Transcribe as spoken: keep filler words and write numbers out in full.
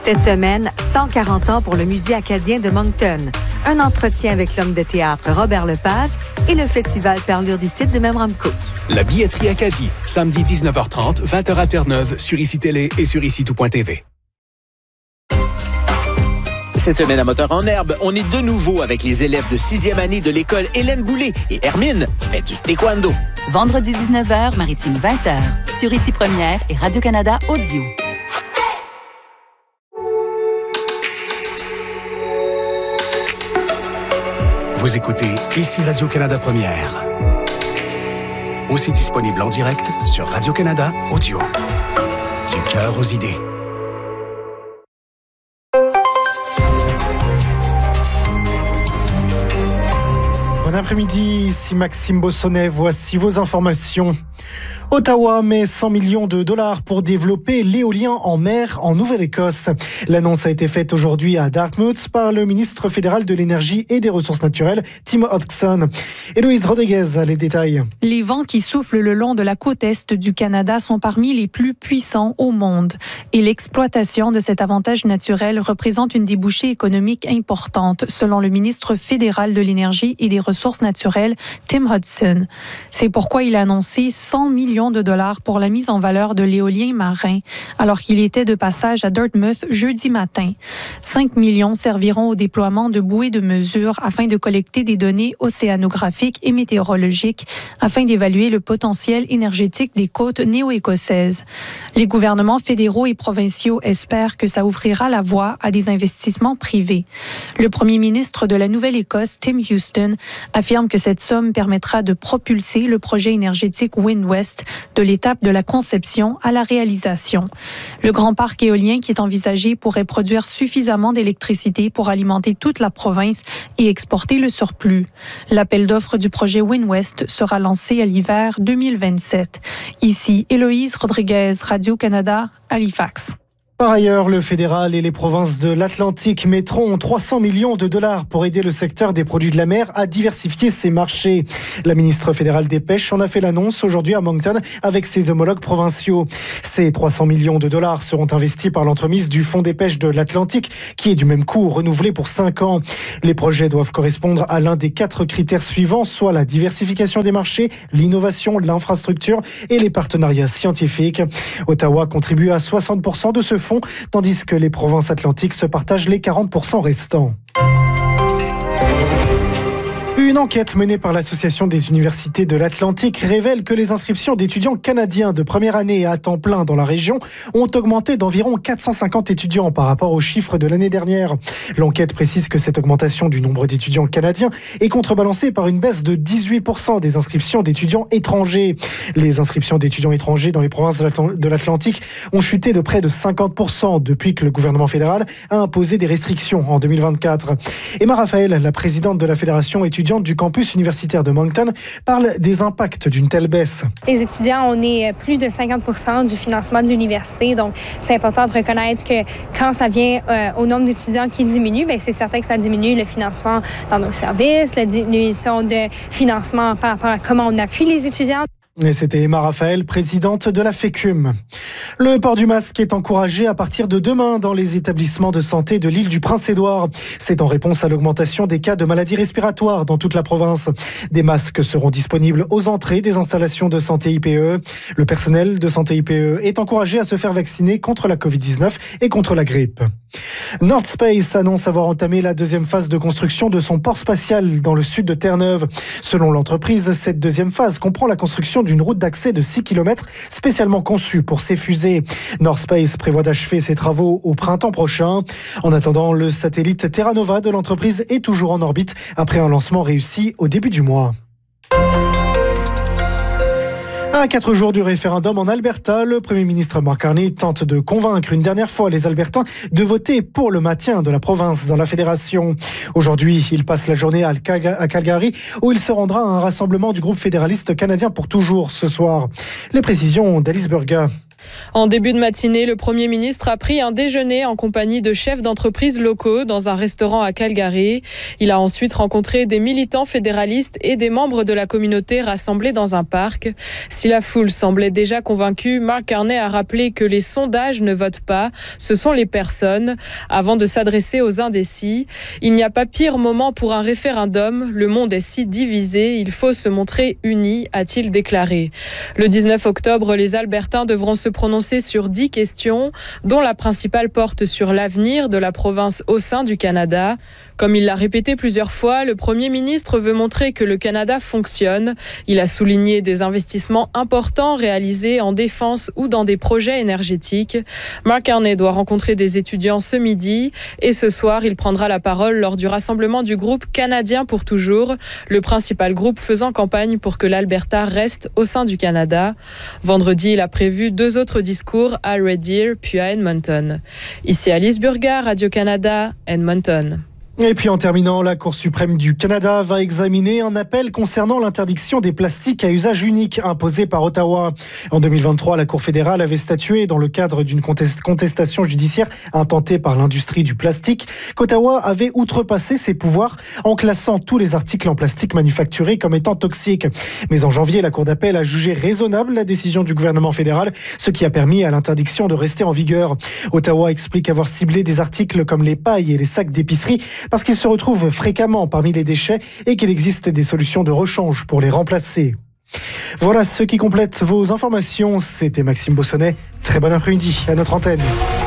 Cette semaine, cent quarante ans pour le Musée acadien de Moncton. Un entretien avec l'homme de théâtre Robert Lepage et le festival Perlure d'ici de Memramcook. La billetterie Acadie, samedi dix-neuf heures trente, vingt heures à Terre-Neuve, sur Ici Télé et sur ici tout point t v. Cette semaine à Moteur en Herbe, on est de nouveau avec les élèves de sixième année de l'école Hélène Boulay et Hermine fait du taekwondo. Vendredi dix-neuf heures, Maritime vingt heures, sur Ici Première et Radio-Canada Audio. Vous écoutez Ici Radio-Canada Première. Aussi disponible en direct sur Radio-Canada Audio. Du cœur aux idées. Bon après-midi, ici Maxime Bossonnet, voici vos informations. Ottawa met cent millions de dollars pour développer l'éolien en mer en Nouvelle-Écosse. L'annonce a été faite aujourd'hui à Dartmouth par le ministre fédéral de l'Énergie et des Ressources naturelles, Tim Hodgson. Héloïse Rodriguez a les détails. Les vents qui soufflent le long de la côte est du Canada sont parmi les plus puissants au monde. Et l'exploitation de cet avantage naturel représente une débouchée économique importante, selon le ministre fédéral de l'Énergie et des Ressources naturelles, Tim Hodgson. C'est pourquoi il a annoncé cent millions de dollars pour la mise en valeur de l'éolien marin, alors qu'il était de passage à Dartmouth jeudi matin. cinq millions serviront au déploiement de bouées de mesure afin de collecter des données océanographiques et météorologiques afin d'évaluer le potentiel énergétique des côtes néo-écossaises. Les gouvernements fédéraux et provinciaux espèrent que ça ouvrira la voie à des investissements privés. Le premier ministre de la Nouvelle-Écosse, Tim Houston, affirme que cette somme permettra de propulser le projet énergétique Wind-West de l'étape de la conception à la réalisation. Le grand parc éolien qui est envisagé pourrait produire suffisamment d'électricité pour alimenter toute la province et exporter le surplus. L'appel d'offres du projet Wind-West sera lancé à l'hiver deux mille vingt-sept. Ici, Héloïse Rodriguez, Radio-Canada, Halifax. Par ailleurs, le fédéral et les provinces de l'Atlantique mettront trois cents millions de dollars pour aider le secteur des produits de la mer à diversifier ses marchés. La ministre fédérale des Pêches en a fait l'annonce aujourd'hui à Moncton avec ses homologues provinciaux. Ces trois cents millions de dollars seront investis par l'entremise du Fonds des pêches de l'Atlantique, qui est du même coup renouvelé pour cinq ans. Les projets doivent correspondre à l'un des quatre critères suivants, soit la diversification des marchés, l'innovation, l'infrastructure et les partenariats scientifiques. Ottawa contribue à soixante pour cent de ce fonds, tandis que les provinces atlantiques se partagent les quarante pour cent restants. Une enquête menée par l'Association des universités de l'Atlantique révèle que les inscriptions d'étudiants canadiens de première année à temps plein dans la région ont augmenté d'environ quatre cent cinquante étudiants par rapport aux chiffres de l'année dernière. L'enquête précise que cette augmentation du nombre d'étudiants canadiens est contrebalancée par une baisse de dix-huit pour cent des inscriptions d'étudiants étrangers. Les inscriptions d'étudiants étrangers dans les provinces de l'Atlantique ont chuté de près de cinquante pour cent depuis que le gouvernement fédéral a imposé des restrictions en deux mille vingt-quatre. Emma Raphaël, la présidente de la Fédération étudiante du campus universitaire de Moncton, parle des impacts d'une telle baisse. Les étudiants, on est plus de cinquante pour cent du financement de l'université, donc c'est important de reconnaître que quand ça vient euh, au nombre d'étudiants qui diminue, bien, c'est certain que ça diminue le financement dans nos services, la diminution de financement par rapport à comment on appuie les étudiants. Et c'était Emma Raphaël, présidente de la FECUM. Le port du masque est encouragé à partir de demain dans les établissements de santé de l'île du Prince-Édouard. C'est en réponse à l'augmentation des cas de maladies respiratoires dans toute la province. Des masques seront disponibles aux entrées des installations de santé I P E. Le personnel de santé I P E est encouragé à se faire vacciner contre la covid dix-neuf et contre la grippe. North Space annonce avoir entamé la deuxième phase de construction de son port spatial dans le sud de Terre-Neuve. Selon l'entreprise, cette deuxième phase comprend la construction d'une route d'accès de six kilomètres spécialement conçue pour ces fusées. North Space prévoit d'achever ses travaux au printemps prochain. En attendant, le satellite Terra Nova de l'entreprise est toujours en orbite après un lancement réussi au début du mois. À quatre jours du référendum en Alberta, le Premier ministre Mark Carney tente de convaincre une dernière fois les Albertains de voter pour le maintien de la province dans la fédération. Aujourd'hui, il passe la journée à Calgary où il se rendra à un rassemblement du groupe fédéraliste canadien pour toujours ce soir. Les précisions d'Alice Burga. En début de matinée, le Premier ministre a pris un déjeuner en compagnie de chefs d'entreprises locaux dans un restaurant à Calgary. Il a ensuite rencontré des militants fédéralistes et des membres de la communauté rassemblés dans un parc. Si la foule semblait déjà convaincue, Mark Carney a rappelé que les sondages ne votent pas, ce sont les personnes, avant de s'adresser aux indécis. Il n'y a pas pire moment pour un référendum, le monde est si divisé, il faut se montrer unis, a-t-il déclaré. Le dix-neuf octobre, les Albertains devront se prononcer sur dix questions, dont la principale porte sur l'avenir de la province au sein du Canada. Comme il l'a répété plusieurs fois, le Premier ministre veut montrer que le Canada fonctionne. Il a souligné des investissements importants réalisés en défense ou dans des projets énergétiques. Mark Carney doit rencontrer des étudiants ce midi et ce soir, il prendra la parole lors du rassemblement du groupe Canadien pour toujours, le principal groupe faisant campagne pour que l'Alberta reste au sein du Canada. Vendredi, il a prévu deux autres discours à Red Deer puis à Edmonton. Ici Alice Burga, Radio-Canada, Edmonton. Et puis en terminant, la Cour suprême du Canada va examiner un appel concernant l'interdiction des plastiques à usage unique imposée par Ottawa. En deux mille vingt-trois, la Cour fédérale avait statué dans le cadre d'une contestation judiciaire intentée par l'industrie du plastique qu'Ottawa avait outrepassé ses pouvoirs en classant tous les articles en plastique manufacturés comme étant toxiques. Mais en janvier, la Cour d'appel a jugé raisonnable la décision du gouvernement fédéral, ce qui a permis à l'interdiction de rester en vigueur. Ottawa explique avoir ciblé des articles comme les pailles et les sacs d'épicerie parce qu'ils se retrouvent fréquemment parmi les déchets et qu'il existe des solutions de rechange pour les remplacer. Voilà ce qui complète vos informations. C'était Maxime Bossonnet. Très bon après-midi à notre antenne.